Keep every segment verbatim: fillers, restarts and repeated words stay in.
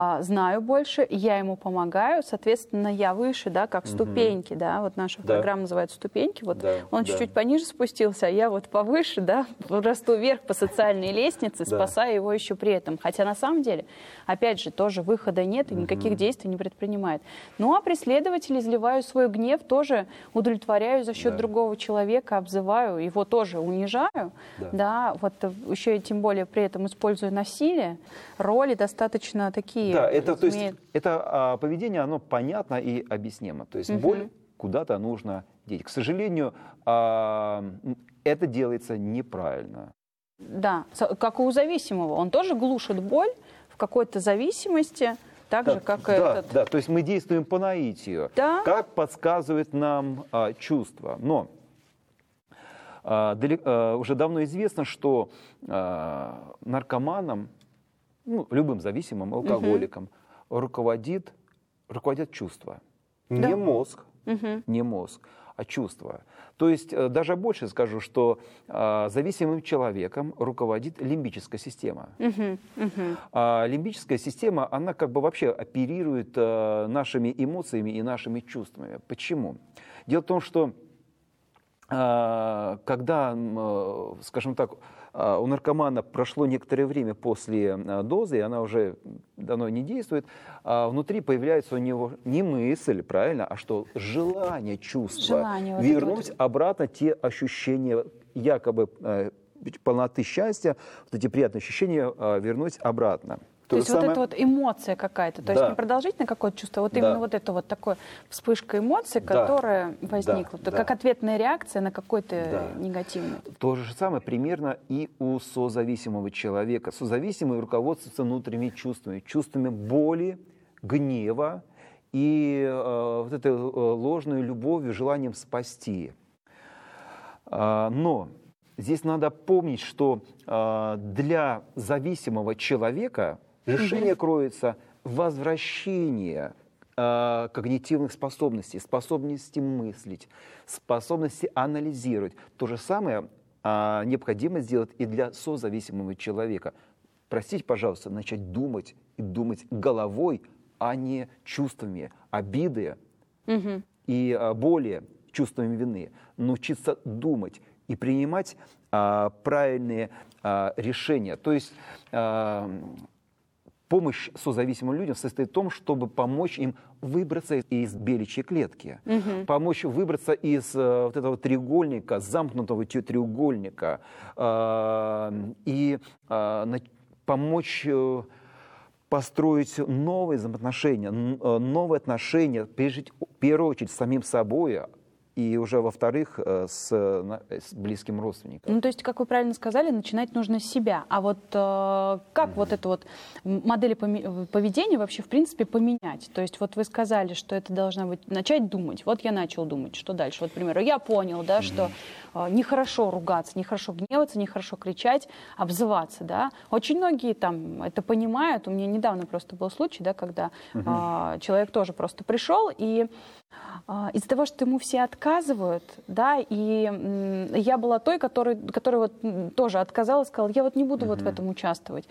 знаю больше, я ему помогаю, соответственно, я выше, да, как ступеньки, да, вот наша Да. программа называется «Ступеньки», вот Да, он да. чуть-чуть пониже спустился, а я вот повыше, да, расту вверх по социальной лестнице, Да. спасая его еще при этом. Хотя на самом деле, опять же, тоже выхода нет и никаких действий не предпринимает. Ну, а преследователь, изливаю свой гнев, тоже удовлетворяю за счет Да. другого человека, обзываю, его тоже унижаю, Да. да, вот еще и тем более при этом использую насилие, роли достаточно такие. Да, это, то есть, имеют. это а, поведение, оно понятно и объяснимо. То есть Мгм. боль куда-то нужно деть. К сожалению, а, это делается неправильно. Да, со- как и у зависимого. Он тоже глушит боль в какой-то зависимости, так Да, же, как и да, этот. да, то есть мы действуем по наитию, Да. как подсказывает нам а, чувство. Но а, дали- а, уже давно известно, что а, наркоманам, ну, любым зависимым, алкоголикам, руководит, руководят чувства. Да. Не мозг, Мгм. не мозг, а чувства. То есть э, даже больше скажу, что а, зависимым человеком руководит лимбическая система. Мгм. Мгм. А лимбическая система, она как бы вообще оперирует э, нашими эмоциями и нашими чувствами. Почему? Дело в том, что э, когда, э, скажем так, э, у наркомана прошло некоторое время после э, дозы, и она уже давно не действует, а внутри появляется у него не мысль, правильно, а что? Желание, чувство. Желание, вот это вернуть вот. обратно те ощущения якобы э, полноты счастья, вот эти приятные ощущения э, вернуть обратно. То, То есть же вот самое- это вот эмоция какая-то, то Да. есть не продолжительное какое-то чувство, а вот Да. именно вот это вот такое вспышка эмоций, Да. которая возникла, Да. то как Да. ответная реакция на какой-то Да. негативный. То же самое примерно и у созависимого человека. Созависимый руководствуется внутренними чувствами, чувствами боли, гнева и э, вот этой э, ложной любовью, желанием спасти. А, но здесь надо помнить, что э, для зависимого человека решение кроется в возвращении э, когнитивных способностей, способности мыслить, способности анализировать. То же самое э, необходимо сделать и для созависимого человека. Простите, пожалуйста, начать думать и думать головой, а не чувствами обиды Мгм. и а, боли, чувствами вины. Научиться думать и принимать а, правильные а, решения. То есть а, помощь созависимым людям состоит в том, чтобы помочь им выбраться из беличьей клетки, Мгм. помочь выбраться из а, вот этого треугольника, замкнутого те- треугольника, а, и а, на- помочь э, построить новые взаимоотношения, н- э, новые отношения, пережить в первую очередь с самим собой, и уже во-вторых, э, с, э, на- с близким родственником. Ну, то есть, как вы правильно сказали, начинать нужно с себя. А вот э, как вот эту вот м- модель поме- поведения вообще, в принципе, поменять? То есть, вот вы сказали, что это должно быть начать думать. Вот я начал думать, что дальше? Вот, к примеру, я понял, да, что э, нехорошо ругаться, нехорошо гневаться, нехорошо кричать, обзываться, да. Очень многие там это понимают. У меня недавно просто был случай, да, когда э, человек тоже просто пришел и а, из-за того, что ему все отказывают, да, и м, я была той, которой, которая вот м, тоже отказалась, сказала, я вот не буду вот в этом участвовать.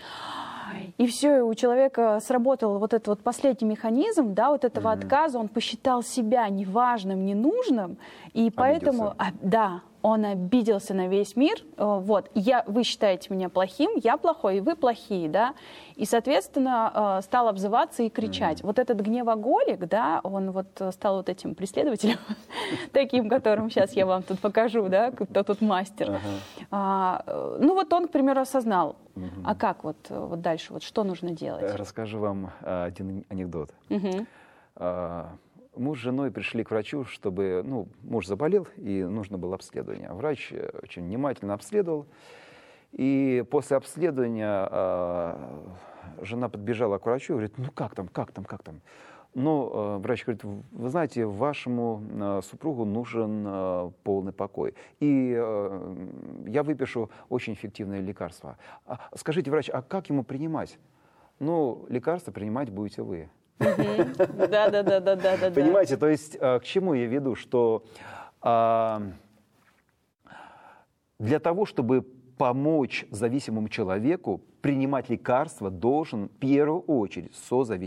И все, и у человека сработал вот этот вот последний механизм, да, вот этого отказа, он посчитал себя неважным, ненужным, и поэтому, а, да, он обиделся на весь мир, э, вот, я, вы считаете меня плохим, я плохой, и вы плохие, да, и, соответственно, э, стал обзываться и кричать. Вот этот гневоголик, да, он вот э, стал вот этим преследователем, таким, которым сейчас я вам тут покажу, да, кто тут мастер. А, э, Ну вот он, к примеру, осознал, а как вот, э, вот дальше, вот что нужно делать? Расскажу вам а, один анекдот. Мгм. А, Муж с женой пришли к врачу, чтобы, ну, муж заболел, и нужно было обследование. Врач э, очень внимательно обследовал, и после обследования а, жена подбежала к врачу и говорит, ну как там, как там, как там? Ну, э, врач говорит, вы знаете, вашему э, супругу нужен э, полный покой, и э, я выпишу очень эффективное лекарство. А, скажите, врач, а как ему принимать? Ну, лекарство принимать будете вы. Мгм. Да, да, да, да, да, да. Понимаете, то есть э, к чему я веду, что а, для того, чтобы помочь зависимому человеку, принимать лекарства должен в первую очередь созависимый.